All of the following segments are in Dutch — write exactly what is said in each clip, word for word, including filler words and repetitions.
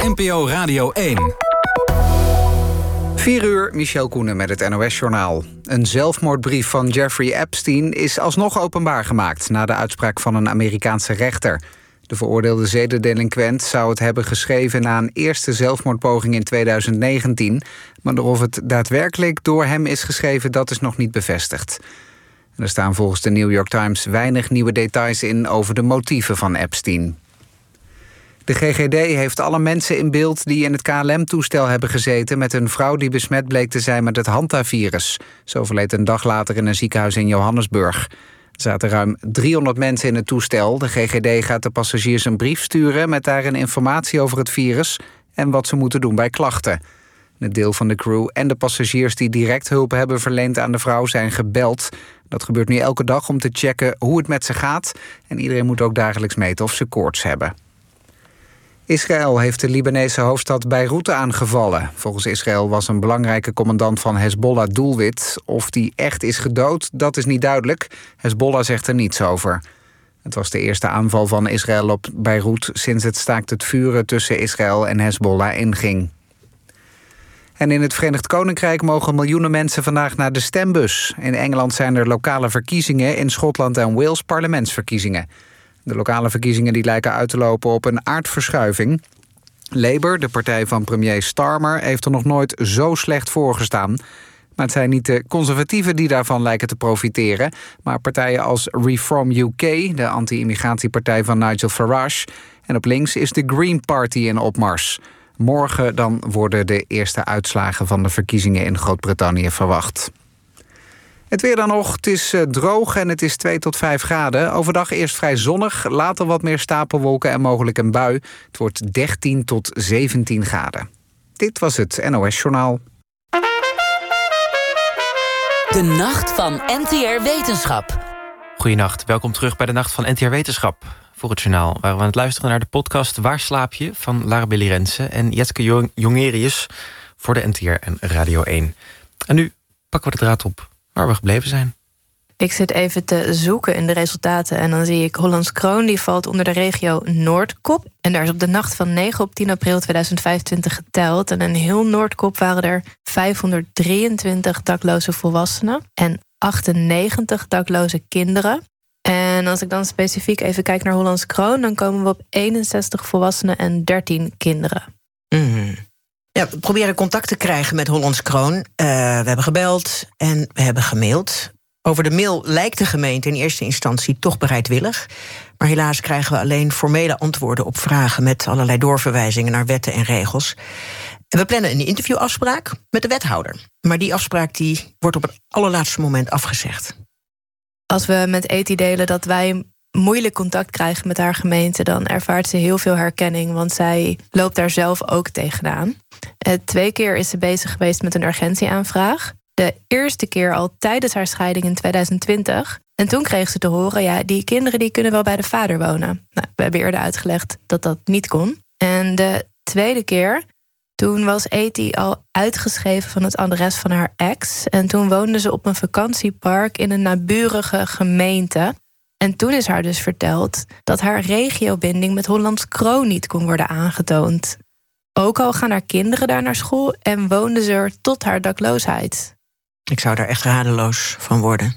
N P O Radio één. vier uur, Michel Koenen met het N O S-journaal. Een zelfmoordbrief van Jeffrey Epstein is alsnog openbaar gemaakt na de uitspraak van een Amerikaanse rechter. De veroordeelde zedendelinquent zou het hebben geschreven na een eerste zelfmoordpoging in tweeduizend negentien. Maar of het daadwerkelijk door hem is geschreven, dat is nog niet bevestigd. En er staan volgens de New York Times weinig nieuwe details in over de motieven van Epstein. De G G D heeft alle mensen in beeld die in het K L M-toestel hebben gezeten met een vrouw die besmet bleek te zijn met het hantavirus. Ze overleed een dag later in een ziekenhuis in Johannesburg. Er zaten ruim driehonderd mensen in het toestel. De G G D gaat de passagiers een brief sturen met daarin informatie over het virus en wat ze moeten doen bij klachten. Een deel van de crew en de passagiers die direct hulp hebben verleend aan de vrouw zijn gebeld. Dat gebeurt nu elke dag om te checken hoe het met ze gaat. En iedereen moet ook dagelijks meten of ze koorts hebben. Israël heeft de Libanese hoofdstad Beirut aangevallen. Volgens Israël was een belangrijke commandant van Hezbollah doelwit. Of die echt is gedood, dat is niet duidelijk. Hezbollah zegt er niets over. Het was de eerste aanval van Israël op Beirut sinds het staakt het vuren tussen Israël en Hezbollah inging. En in het Verenigd Koninkrijk mogen miljoenen mensen vandaag naar de stembus. In Engeland zijn er lokale verkiezingen, in Schotland en Wales parlementsverkiezingen. De lokale verkiezingen die lijken uit te lopen op een aardverschuiving. Labour, de partij van premier Starmer, heeft er nog nooit zo slecht voor gestaan. Maar het zijn niet de conservatieven die daarvan lijken te profiteren, maar partijen als Reform U K, de anti-immigratiepartij van Nigel Farage. En op links is de Green Party in opmars. Morgen dan worden de eerste uitslagen van de verkiezingen in Groot-Brittannië verwacht. Het weer dan nog. Het is droog en het is twee tot vijf graden. Overdag eerst vrij zonnig, later wat meer stapelwolken en mogelijk een bui. Het wordt dertien tot zeventien graden. Dit was het N O S-journaal. De Nacht van N T R Wetenschap. Goedenacht, welkom terug bij de Nacht van N T R Wetenschap. Voor het journaal waren we aan het luisteren naar de podcast Waar slaap je? Van Lara Billy Rensen en Jetske Jongerius voor de N T R en Radio één. En nu pakken we de draad op waar we gebleven zijn. Ik zit even te zoeken in de resultaten en dan zie ik Hollands Kroon, die valt onder de regio Noordkop. En daar is op de nacht van negen op tien april tweeduizend vijfentwintig geteld. En in heel Noordkop waren er vijfhonderddrieëntwintig dakloze volwassenen en achtennegentig dakloze kinderen. En als ik dan specifiek even kijk naar Hollands Kroon, dan komen we op eenenzestig volwassenen en dertien kinderen. Mm. Ja, we proberen contact te krijgen met Hollands Kroon. Uh, we hebben gebeld en we hebben gemaild. Over de mail lijkt de gemeente in eerste instantie toch bereidwillig. Maar helaas krijgen we alleen formele antwoorden op vragen met allerlei doorverwijzingen naar wetten en regels. En we plannen een interviewafspraak met de wethouder. Maar die afspraak die wordt op het allerlaatste moment afgezegd. Als we met Eti delen dat wij moeilijk contact krijgen met haar gemeente, dan ervaart ze heel veel herkenning, want zij loopt daar zelf ook tegenaan. Uh, twee keer is ze bezig geweest met een urgentieaanvraag. De eerste keer al tijdens haar scheiding in tweeduizend twintig. En toen kreeg ze te horen, ja, die kinderen die kunnen wel bij de vader wonen. Nou, we hebben eerder uitgelegd dat dat niet kon. En de tweede keer, toen was Eti al uitgeschreven van het adres van haar ex. En toen woonde ze op een vakantiepark in een naburige gemeente. En toen is haar dus verteld dat haar regiobinding met Hollands Kroon niet kon worden aangetoond. Ook al gaan haar kinderen daar naar school en woonde ze er tot haar dakloosheid. Ik zou daar echt radeloos van worden.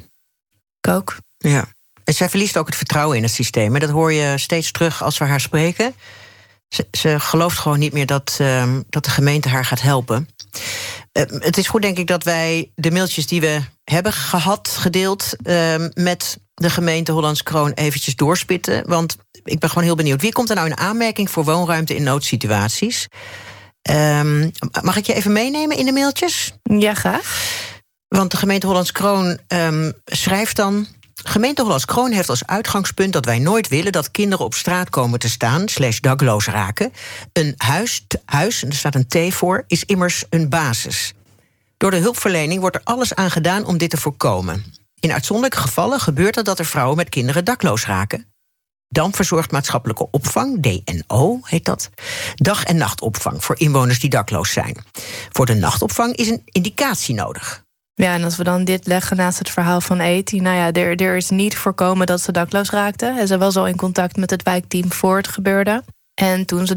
Ik ook. Ja. En zij verliest ook het vertrouwen in het systeem. En dat hoor je steeds terug als we haar spreken. Ze, ze gelooft gewoon niet meer dat, uh, dat de gemeente haar gaat helpen. Uh, het is goed, denk ik, dat wij de mailtjes die we hebben gehad, gedeeld uh, met de gemeente Hollands Kroon eventjes doorspitten. Want ik ben gewoon heel benieuwd. Wie komt er nou in aanmerking voor woonruimte in noodsituaties? Um, mag ik je even meenemen in de mailtjes? Ja, graag. Want de gemeente Hollands Kroon um, schrijft dan: gemeente Hollands Kroon heeft als uitgangspunt dat wij nooit willen dat kinderen op straat komen te staan, slash dakloos raken. Een huis, t- huis, en er staat een T voor, is immers een basis. Door de hulpverlening wordt er alles aan gedaan om dit te voorkomen. In uitzonderlijke gevallen gebeurt het dat er vrouwen met kinderen dakloos raken. Dan verzorgt maatschappelijke opvang, D N O heet dat, dag- en nachtopvang voor inwoners die dakloos zijn. Voor de nachtopvang is een indicatie nodig. Ja, en als we dan dit leggen naast het verhaal van Eti, nou ja, er, er is niet voorkomen dat ze dakloos raakte. En ze was al in contact met het wijkteam voor het gebeurde. En toen ze